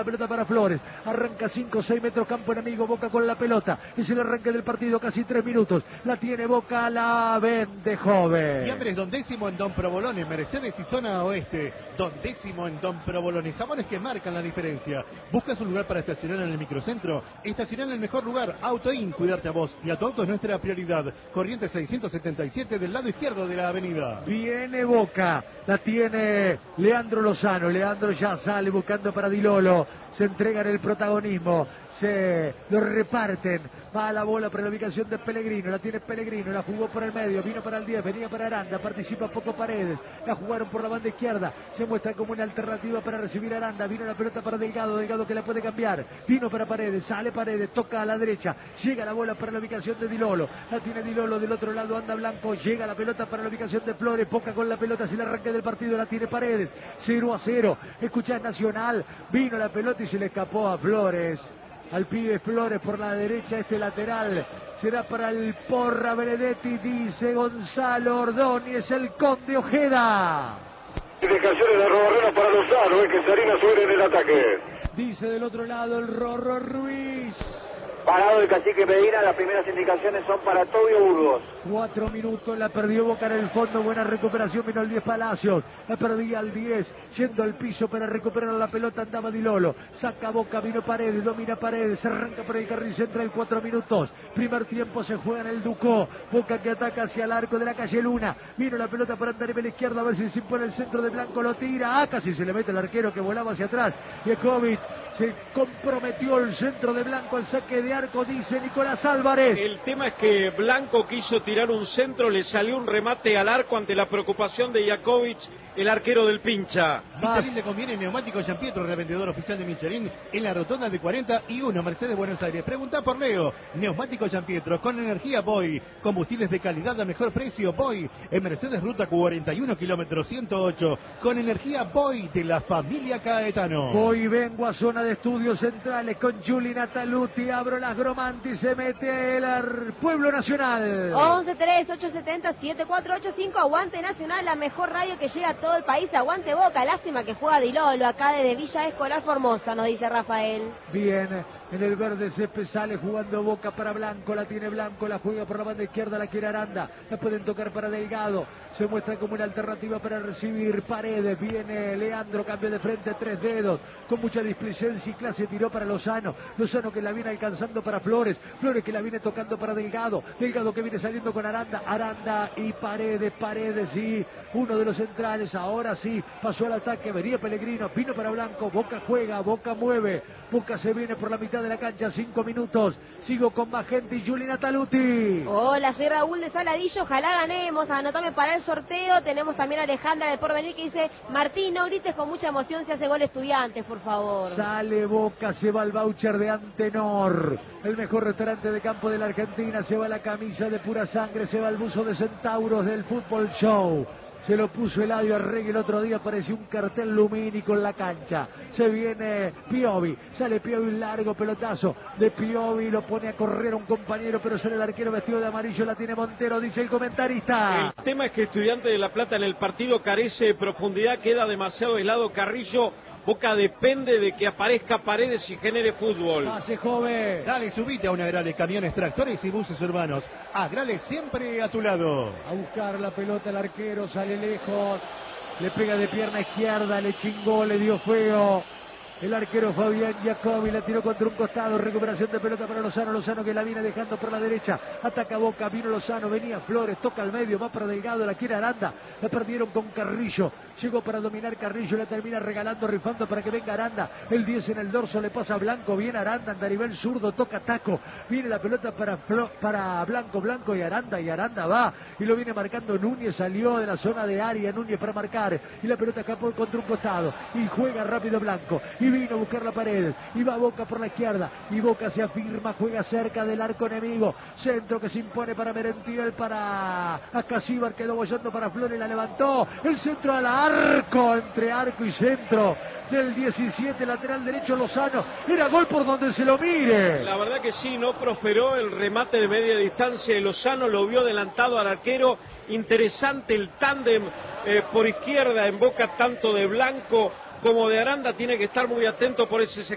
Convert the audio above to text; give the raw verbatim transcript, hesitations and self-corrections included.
pelota para Flores. Arranca cinco o seis metros campo enemigo. Boca con la pelota. Es el arranque del partido, casi tres minutos. La tiene Boca, la vende joven. Fiambres Don Décimo en Don Provolone, Mercedes y zona oeste. Don Décimo en Don Provolone. Sabores que marcan la diferencia. ¿Buscas un lugar para estacionar en el microcentro? Estacionar en el mejor lugar. Autoin, cuidarte a vos y a tu auto es nuestra prioridad. Corrientes seiscientos setenta y siete del lado izquierdo de la avenida. Viene Boca, la tiene Leandro Lozano. Leandro ya sale buscando para Di Lolo. Se entregan el protagonismo, se lo reparten. Va a la bola para la ubicación de Pellegrino. La tiene Pellegrino, la jugó por el medio. Vino para el diez, venía para Aranda. Participa poco Paredes. La jugaron por la banda izquierda. Se muestra como una alternativa para recibir a Aranda. Vino la pelota para Delgado. Delgado que la puede cambiar. Vino para Paredes. Sale Paredes. Toca a la derecha. Llega la bola para la ubicación de Di Lolo. La tiene Di Lolo. Del otro lado anda Blanco. Llega la pelota para la ubicación de Flores. Boca con la pelota. Se le arranque del partido. La tiene Paredes. cero a cero. Escuchá Nacional. Vino la pelota y se le escapó a Flores. Al pibe Flores por la derecha, este lateral será para el Porra Benedetti, dice Gonzalo Ordóñez, el Conde Ojeda. Indicaciones de Robarrena para Lozano, es que Sarina suene en el ataque. Dice del otro lado el Rorro Ruiz. Parado el cacique Medina, las primeras indicaciones son para Tobio Burgos. Cuatro minutos, la perdió Boca en el fondo, buena recuperación, vino el diez Palacios, la perdía al diez, yendo al piso para recuperar la pelota, andaba Di Lolo, saca Boca, vino Paredes, domina Paredes, se arranca por el carril central, cuatro minutos, primer tiempo se juega en el Ducó, Boca que ataca hacia el arco de la calle Luna, vino la pelota para andar en la izquierda, a ver si se impone el centro de Blanco, lo tira, ah, casi se le mete el arquero que volaba hacia atrás, Jekovic, se comprometió el centro de Blanco, el saque de arco, dice Nicolás Álvarez. El tema es que Blanco quiso tirar un centro, le salió un remate al arco ante la preocupación de Jakovic, el arquero del Pincha. Michelin le conviene neumático Gianpietro, revendedor oficial de Michelin en la rotonda de cuarenta y uno, Mercedes, Buenos Aires. Pregunta por Leo. Neumático Gianpietro con energía Boy, combustibles de calidad a mejor precio Boy, en Mercedes ruta cuarenta y uno kilómetros ciento ocho, con energía Boy de la familia Caetano. Hoy vengo a zona de estudios centrales con Juli Nataluti, abro las Gromanti, se mete el Pueblo Nacional. once tres ocho siete cero siete cuatro ocho cinco, aguante Nacional, la mejor radio que llega a todo el país, aguante Boca, lástima que juega Di Lolo acá desde Villa Escolar Formosa, nos dice Rafael. Bien, en el verde césped sale jugando Boca para Blanco, la tiene Blanco, la juega por la banda izquierda, la quiere Aranda, la pueden tocar para Delgado, se muestra como una alternativa para recibir Paredes, viene Leandro, cambio de frente, tres dedos, con mucha displicencia y clase, tiró para Lozano, Lozano que la viene alcanzando para Flores, Flores que la viene tocando para Delgado, Delgado que viene saliendo con Aranda, Aranda y Paredes, Paredes y uno de los centrales, ahora sí, pasó al ataque, venía Pellegrino, vino para Blanco, Boca juega, Boca mueve, Boca se viene por la mitad de la cancha, cinco minutos, sigo con más gente y Juli Nataluti. Hola, soy Raúl de Saladillo, ojalá ganemos, anotame para el sorteo, tenemos también a Alejandra del Porvenir que dice, Martín, no grites con mucha emoción si hace gol Estudiantes, por favor. Sale Boca, se va el voucher de Antenor, el mejor restaurante de campo de la Argentina, se va la camisa de pura sangre, se va el buzo de Centauros del Fútbol Show. Se lo puso Eladio Arregui el otro día, parecía un cartel lumínico en la cancha. Se viene Piovi, sale Piovi, un largo pelotazo de Piovi, lo pone a correr a un compañero, pero sale el arquero vestido de amarillo, la tiene Montero, dice el comentarista. El tema es que Estudiantes de La Plata en el partido carece de profundidad, queda demasiado helado Carrillo. Boca depende de que aparezca Paredes y genere fútbol. Pase joven. Dale, subite a una Agrale, camiones, tractores y buses urbanos. Agrale siempre a tu lado. A buscar la pelota el arquero, sale lejos. Le pega de pierna izquierda, le chingó, le dio fuego. El arquero Fabián Jacobi la tiró contra un costado, recuperación de pelota para Lozano, Lozano que la viene dejando por la derecha, ataca Boca, vino Lozano, venía Flores, toca al medio, va para Delgado, la quiere Aranda, la perdieron con Carrillo, llegó para dominar Carrillo, la termina regalando, rifando para que venga Aranda, el diez en el dorso, le pasa a Blanco, viene Aranda, anda a nivel zurdo, toca taco, viene la pelota para, para Blanco, Blanco y Aranda, y Aranda va, y lo viene marcando Núñez, salió de la zona de área, Núñez para marcar, y la pelota escapó contra un costado, y juega rápido Blanco, y vino a buscar la pared, y va Boca por la izquierda, y Boca se afirma, juega cerca del arco enemigo, centro que se impone para Merentiel, para Acasíbar, quedó bollando para Flores, la levantó, el centro al arco, entre arco y centro, del diecisiete, lateral derecho Lozano, era gol por donde se lo mire. La verdad que sí, no prosperó el remate de media distancia de Lozano, lo vio adelantado al arquero, interesante el tándem eh, por izquierda en Boca, tanto de Blanco como de Aranda, tiene que estar muy atento por ese sector.